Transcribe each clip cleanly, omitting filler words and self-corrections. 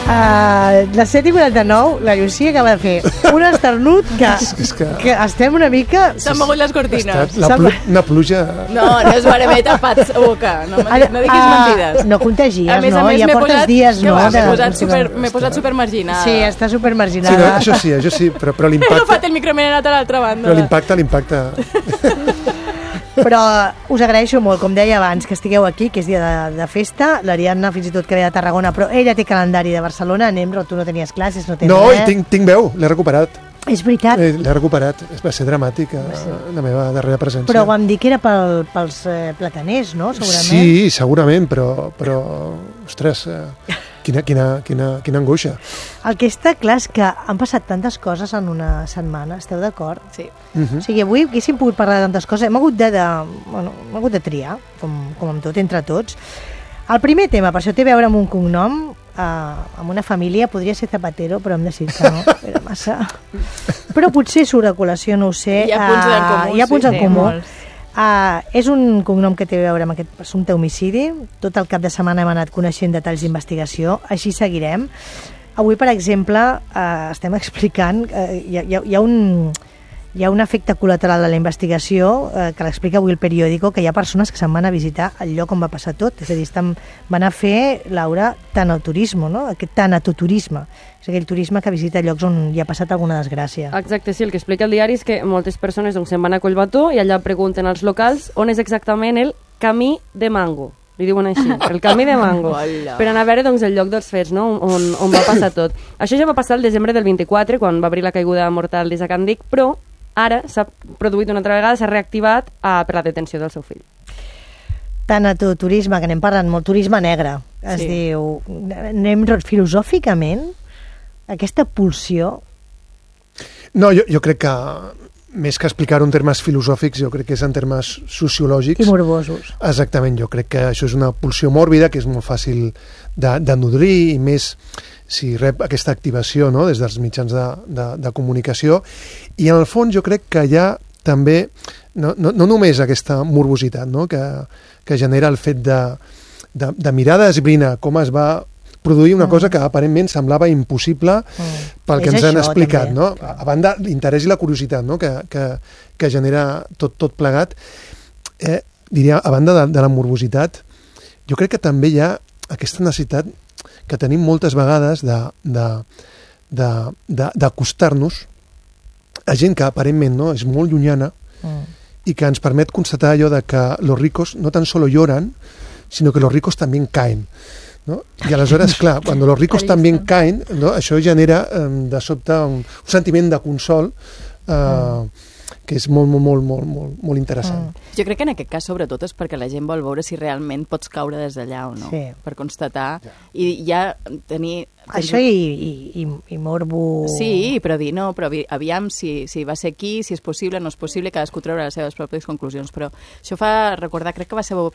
Les 7:49, la Llucia acaba de fer un esternut que estem una mica... S'han mogut les cortines. Una pluja... No és vera, m'he tapat la boca. No diguis mentides. No contagies, a més, no? Ja portes dies, no? M'he posat supermarginada. Sí, està supermarginada. Sí, això sí, però l'impacte... He agafat el micromenat a l'altra banda. Però l'impacte... Però us agraeixo molt, com deia abans, que estigueu aquí, que és dia de festa. L'Ariadna fins i tot que ve de Tarragona, però ella té calendari de Barcelona. Anem, però tu no tenies classes, no tens res. No, i tinc veu, l'he recuperat. És veritat. L'he recuperat, va ser dramàtica la meva darrera presència. Però vam dir que era pels plataners, no? Segurament. Sí, segurament, però ostres, quina angoixa. El que està clar és que han passat tantes coses en una setmana, esteu d'acord? Sí. O sigui, avui haguéssim pogut parlar de tantes coses, hem hagut de triar, com amb tot, entre tots. El primer tema, per això té a veure amb un cognom, amb una família, podria ser Zapatero, però hem decidit que no, era massa... Però potser surt a col·lació, no ho sé. Hi ha punts en comú. Hi ha punts en comú. És un cognom que té a veure amb aquest assumpte homicidi. Tot el cap de setmana hem anat coneixent detalls d'investigació, així seguirem. Avui, per exemple, estem explicant, hi ha un efecte col·lateral de la investigació que l'explica avui el periòdico, que hi ha persones que se'n van a visitar el lloc on va passar tot, és a dir, van a fer, Laura, tanatoturisme, no? Aquest tanatoturisme, és aquell turisme que visita llocs on hi ha passat alguna desgràcia. Exacte, sí, el que explica el diari és que moltes persones se'n van a Collbató i allà pregunten als locals on és exactament el camí de Mango. Li diuen així, el camí de Mango, per anar a veure doncs, el lloc dels fets, no? on va passar tot. Això ja va passar el desembre del 24, quan va obrir la caiguda mortal d'Isaac Andic, però ara s'ha produït una altra vegada, s'ha reactivat per la detenció del seu fill. Tanatoturisme, que anem parlant molt, turisme negre, es diu. Anem filosòficament, aquesta pulsió... No, jo crec que més que explicar-ho en termes filosòfics, jo crec que és en termes sociològics. I morbosos. Exactament, jo crec que això és una pulsió mòrbida que és molt fàcil de nodrir, i més si rep aquesta activació, no?, des dels mitjans de comunicació. I en el fons jo crec que hi ha també, no només aquesta morbositat, no?, que genera el fet de mirar d'esbrinar com es va produir una cosa que aparentment semblava impossible pel que ens han explicat, no? A banda l'interès i la curiositat, no?, que genera tot plegat. Diria, a banda de la morbositat, jo crec que també hi ha aquesta necessitat que tenim moltes vegades d'acostar-nos a gent que aparentment, no?, és molt llunyana i que ens permet constatar allò de que los ricos no tan solo lloran, sino que los ricos también caen, ¿no? I aleshores, clar, quan los ricos també caen, no? Això genera de sobte un sentiment de consol que és molt interessant. Jo crec que en aquest cas sobretot és perquè la gent vol veure si realment pots caure des d'allà o no, per constatar i ja tenir... Això i morbo... Sí, però dir, no, però aviam si va ser aquí, si és possible, no és possible, cadascú treure les seves pròpies conclusions, però això fa recordar, crec que va ser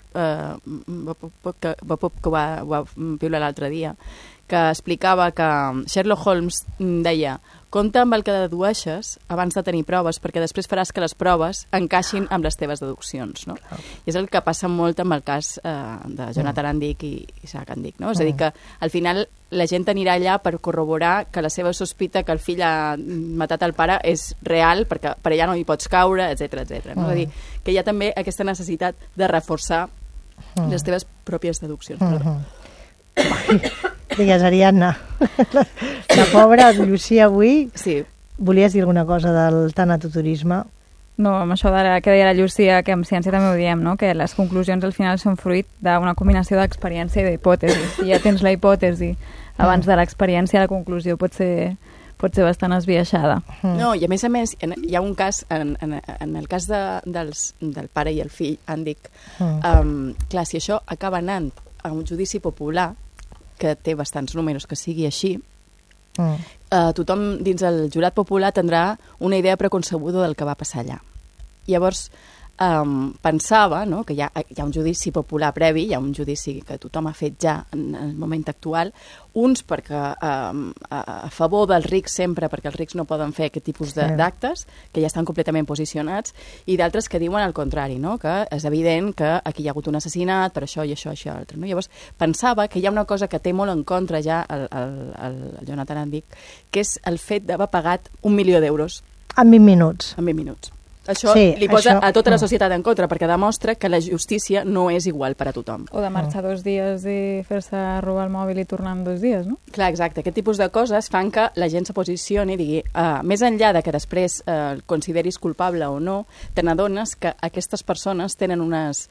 Bob que ho va piular l'altre dia, que explicava que Sherlock Holmes deia: compta amb el que dedueixes abans de tenir proves, perquè després faràs que les proves encaixin amb les teves deduccions, no? I és el que passa molt amb el cas de Jonathan Andic i Isaac Andic, no? És a dir, que al final la gent anirà allà per corroborar que la seva sospita que el fill ha matat el pare és real, perquè per allà no hi pots caure, etc. No? És a dir, que hi ha també aquesta necessitat de reforçar les teves pròpies deduccions. Digues, Ariadna. La pobra Llucia avui... Sí. Volies dir alguna cosa del tanatoturisme? No, amb això que deia la Llucia, que en ciència també ho diem, no?, que les conclusions al final són fruit d'una combinació d'experiència i d'hipòtesi. Si ja tens la hipòtesi abans de l'experiència, la conclusió pot ser bastant esbiaixada. No, i a més, hi ha un cas, en el cas del pare i el fill, Andic, clar, si això acaba anant a un judici popular, que té bastants números que sigui així, tothom dins el jurat popular tindrà una idea preconcebuda del que va passar allà. Llavors, pensava, no?, que hi ha un judici popular previ, hi ha un judici que tothom ha fet ja en el moment actual, uns perquè a favor dels rics sempre, perquè els rics no poden fer aquest tipus d'actes, que ja estan completament posicionats, i d'altres que diuen el contrari, no?, que és evident que aquí hi ha hagut un assassinat per això i això i altre. No? Llavors, pensava que hi ha una cosa que té molt en contra ja el Jonathan Andic, que és el fet d'haver pagat 1 milió d'euros. En 20 minuts. En 20 minuts. Això li posa a tota la societat en contra, perquè demostra que la justícia no és igual per a tothom. O de marxar 2 dies i fer-se robar el mòbil i tornar en 2 dies, no? Clar, exacte. Aquest tipus de coses fan que la gent se posicioni i digui, més enllà de que després el consideris culpable o no, te n'adones que aquestes persones tenen uns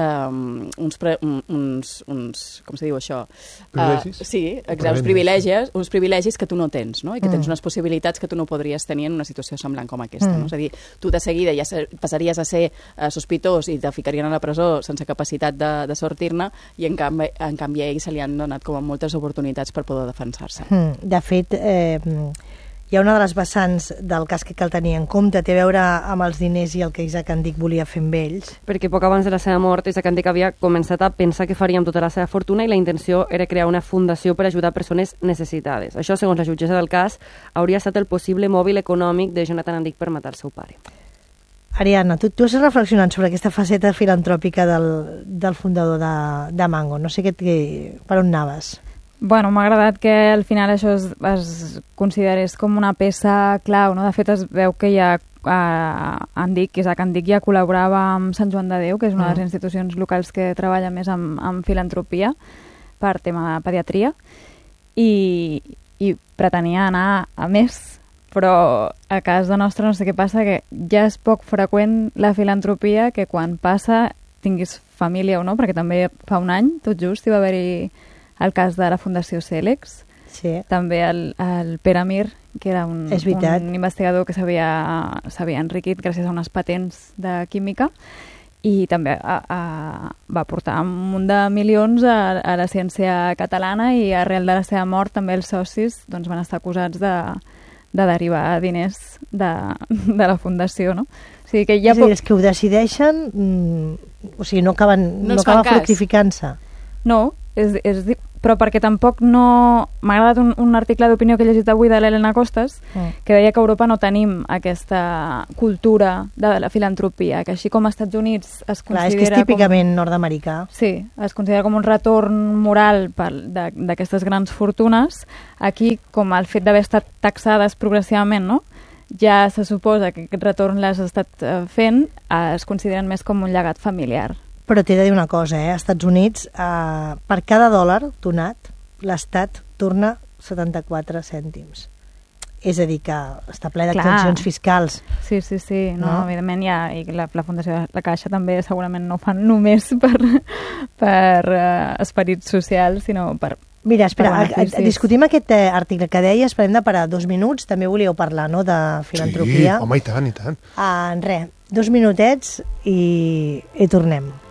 com se diu això? Privilegis? Sí, exacte, uns privilegis que tu no tens, no? I que tens unes possibilitats que tu no podries tenir en una situació semblant com aquesta. No? És a dir, tu de seguida ja passaries a ser sospitós i te ficarien a la presó sense capacitat de sortir-ne, i en canvi a ell se li han donat com moltes oportunitats per poder defensar-se. De fet, hi ha una de les vessants del cas que cal tenir en compte, té a veure amb els diners i el que Isaac Andic volia fer amb ells. Perquè poc abans de la seva mort, Isaac Andic havia començat a pensar que faria amb tota la seva fortuna, i la intenció era crear una fundació per ajudar persones necessitades. Això, segons la jutgessa del cas, hauria estat el possible mòbil econòmic de Jonathan Andic per matar el seu pare. Ariadna, tu has reflexionat sobre aquesta faceta filantròpica del fundador de Mango. No sé per on anaves. Bueno, m'ha agradat que al final això es considerés com una peça clau, no? De fet, es veu que Isaac Andic ja col·laborava amb Sant Joan de Déu, que és una de les institucions locals que treballa més amb filantropia per tema de pediatria, i pretenia anar a més, però a casa nostra no sé què passa, que ja és poc freqüent la filantropia, que quan passa tinguis família o no, perquè també fa un any, tot just, hi va haver-hi el cas de la Fundació Cèlex, també el Pere Mir, que era un investigador que s'havia enriquit gràcies a unes patents de química, i també va portar un munt de milions a la ciència catalana, i arrel de la seva mort també els socis van estar acusats de derivar diners de la fundació, no? O sigui que és que ho decideixen, o sigui, no acaben fructificant-se. No, però perquè tampoc no... M'ha agradat un article d'opinió que he llegit avui de l'Helena Costas, que deia que a Europa no tenim aquesta cultura de la filantropia, que així com als Estats Units es considera... Clar, és que és típicament nord-americà. Sí, es considera com un retorn moral d'aquestes grans fortunes. Aquí, com el fet d'haver estat taxades progressivament, no?, ja se suposa que aquest retorn l'has estat fent, es consideren més com un llegat familiar. Però t'he de dir una cosa, als Estats Units, per cada dòlar donat, l'Estat torna 74 cèntims. És a dir, que està ple d'exempcions fiscals. Sí. No, evidentment i la Fundació de la Caixa també segurament no ho fan només per esperit social, sinó per... Mira, espera, discutim aquest article que deies, parem de parar 2 minuts, també volíeu parlar, no?, de filantropia. Sí, home, i tant. Res, 2 minutets i tornem.